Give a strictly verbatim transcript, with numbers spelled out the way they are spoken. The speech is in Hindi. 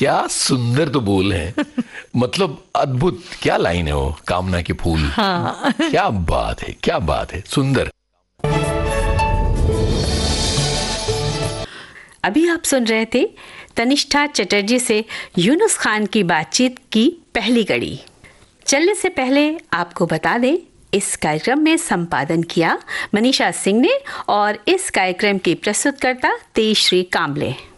क्या सुंदर तो बोल है। मतलब अद्भुत, क्या लाइन है वो, कामना के फूल। हाँ। क्या बात है, क्या बात है, सुंदर। अभी आप सुन रहे थे तनिष्ठा चटर्जी से यूनुस खान की बातचीत की पहली कड़ी। चलने से पहले आपको बता दें, इस कार्यक्रम में संपादन किया मनीषा सिंह ने और इस कार्यक्रम की प्रस्तुतकर्ता तेजश्री कांबले।